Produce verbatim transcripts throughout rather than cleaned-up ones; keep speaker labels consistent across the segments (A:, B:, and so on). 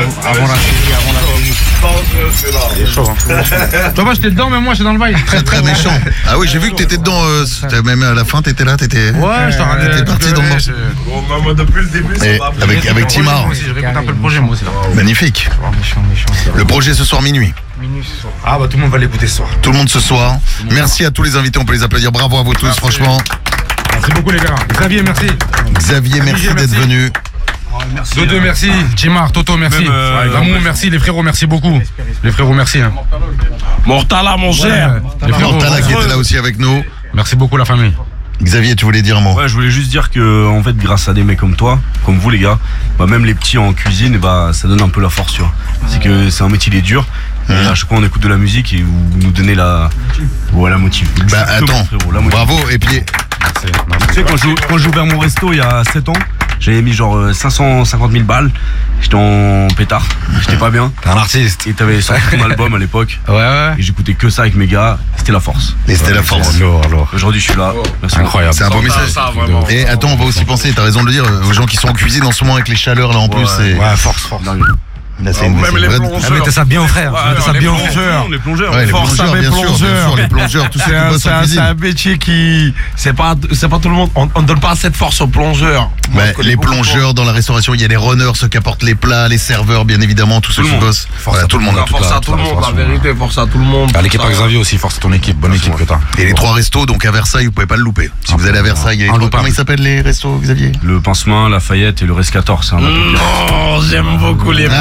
A: avant la série, avant la série. Il est chaud, hein. Toi, j'étais dedans, mais moi, j'étais dans le bail.
B: Très très méchant. Ah oui, j'ai vu que t'étais dedans, euh, même à la fin, t'étais là, t'étais.
A: Ouais, je t'en
B: T'étais parti dans le morceau.
C: Bon, moi, depuis le début, ça va.
B: Avec, avec Timar.
A: Je réécoute un peu le projet, moi aussi.
B: Magnifique.
A: Méchant, méchant.
B: Le projet ce soir minuit.
A: Minuit ce soir. Ah, bah, tout le monde va l'écouter ce soir.
B: Tout le monde ce soir. Merci à tous les invités, on peut les applaudir. Bravo à vous tous, franchement.
A: Merci beaucoup, les gars. Xavier, merci.
B: Xavier, merci d'être venu.
A: Dodo, merci. Jimar, Toto, merci. Gamou, merci. Les frérots, merci beaucoup. Les frérots, merci. Hein.
C: Mortala, mon cher.
A: Les frérots,
B: Mortala qui était là aussi avec nous.
A: merci beaucoup, la famille.
B: Xavier, tu voulais dire un mot?
D: Ouais, je voulais juste dire que, en fait, grâce à des mecs comme toi, comme vous les gars, bah, même les petits en cuisine, bah, ça donne un peu la force, tu vois. C'est que c'est un métier, il est dur. Et à chaque fois, on écoute de la musique et vous nous donnez la, ouais, la motive.
B: Bah attends,
D: frérot, la motive.
B: bravo, et puis
D: Tu sais, quand j'ai quand j'ai ouvert mon resto il y a sept ans, j'avais mis genre cinq cent cinquante mille balles. J'étais en pétard, j'étais pas bien.
A: T'es un artiste.
D: Et t'avais sorti ton album à l'époque.
A: Ouais, ouais.
D: Et j'écoutais que ça avec mes gars. C'était la force.
B: et c'était la force.
A: Alors, alors.
D: Aujourd'hui, je suis là. Merci.
A: Incroyable.
B: C'est un beau message.
C: Ça, vraiment.
B: Et attends, on va aussi penser, t'as raison de le dire, aux gens qui sont en cuisine en ce moment avec les chaleurs là en plus. c'est-
A: Ouais, force, force.
D: Dingue.
B: Là, c'est une,
C: Même
B: c'est une
C: les
B: vraie-
C: plongeurs.
A: Mettez ça bien au frère. Mettez ça
C: les
A: bien au
C: plongeurs.
D: Les plongeurs.
B: Ouais, les
E: Force
B: plongeurs,
E: à mes
B: bien sûr, bien
E: plongeurs.
B: sûr, les plongeurs, tous ceux
E: C'est
B: qui
E: un,
B: bossent
E: c'est
B: en
E: un- c'est
B: cuisine.
E: un métier qui. C'est pas, c'est pas tout le monde. On, on donne pas assez de force aux plongeurs. Moi,
B: Bah,
E: je connais
B: les
E: beaucoup de
B: plongeurs dans la restauration, il y a les runners, ceux qui apportent les plats, les serveurs, bien évidemment, tous ceux
D: Tout
B: qui
D: le monde.
B: bossent. Voilà, tout le monde.
C: Force à tout le monde, la vérité, force à tout le monde.
A: L'équipe avec Xavier aussi, force à ton équipe. Bonne équipe que t'as.
B: Et les trois restos, donc à Versailles, vous pouvez pas le louper. Si vous allez à Versailles, il y a les trois-
A: Inloupable.
B: comment ils s'appellent les restos, Xavier?
D: Le Pincemin, Lafayette et le Rescator, c'est un bateau.
C: Oh, j'aime beaucoup les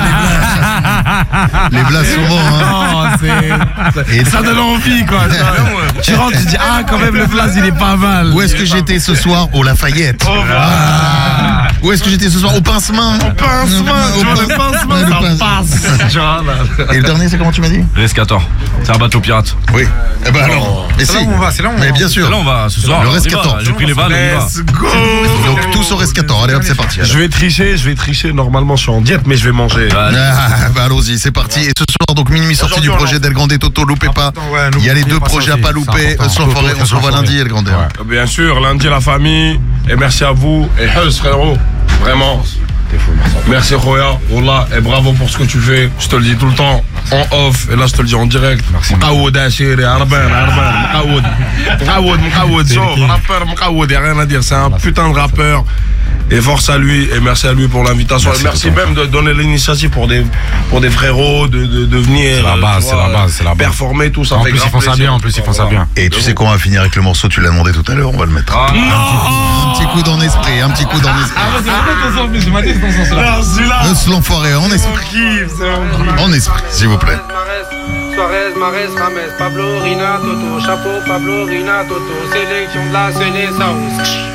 B: Les blagues souvent, hein.
E: Non, c'est.
B: Et
E: Ça donne envie, quoi. Tu rentres, tu dis, ah, quand même, le place, il est pas mal.
B: où est-ce que j'étais ce soir? Au Lafayette. Ah. Où est-ce que j'étais ce soir? Au Pince-Main. Au
E: Pince-Main, tu vois, le Pince-Main, ça passe. Tu vois, là.
B: Et le dernier, c'est comment tu m'as dit?
D: Rescator, c'est un bateau pirate.
B: Oui. Eh ben alors. Mais
A: C'est là
B: si.
A: où on va, c'est là où on
B: Mais
A: va.
B: bien sûr.
D: Là, on va ce soir.
B: Le
D: on y va.
B: Rescator.
D: J'ai pris les balles, on y va.
E: Let's go.
B: Donc tous au Rescator. Allez hop, c'est parti. alors.
E: Je vais tricher, je vais tricher. Normalement, je suis en diète, mais je vais manger.
D: Bah,
B: Ah, bah allons-y, c'est parti. Et ce soir, donc minuit sortie du projet d'El Grande Toto, loupez pas.
A: Ouais,
B: Il y a les
A: n'oubliez
B: deux
A: pas
B: projets
A: ça
B: à pas
A: aussi,
B: louper.
A: c'est important.
B: Sans forêt, on se revoit lundi, El Grande.
A: Ouais.
C: Bien sûr, lundi la famille, et merci à vous, et Hus frérot, vraiment. Merci Roya, Wallah, et bravo pour ce que tu fais, je te le dis tout le temps, en off, et là je te le dis en direct. Mkaoud, Achiri, Arban, Arban, Mkaoud, Mkaoud, Mkaoud, Joe, rappeur Mkaoud, y'a rien à dire, c'est un putain de rappeur. Et force à lui, et merci à lui pour l'invitation. Et merci même de donner l'initiative pour des, pour des frérots, de, de, de venir
A: C'est la base,
C: tu
A: c'est
C: vois,
A: la base, c'est la base.
C: performer, tout ça.
A: En
C: fait
A: plus, ils
C: grave
A: font ça
C: plaisir.
A: bien. En plus, ils font ça bien.
B: Et tu sais qu'on va finir avec le morceau, tu l'as demandé tout à l'heure, on va le mettre.
C: Ah,
B: Un petit coup dans l'esprit, un petit coup dans l'esprit.
C: non, celui-là,
B: Eus l'enfoiré, en esprit.
C: kiffe, c'est un kiff.
B: En esprit, s'il vous plaît.
F: Suarez, Marez, Rames, Pablo, Rina, Toto, chapeau, Pablo, Rina, Toto, sélection de la Séné, Saouz.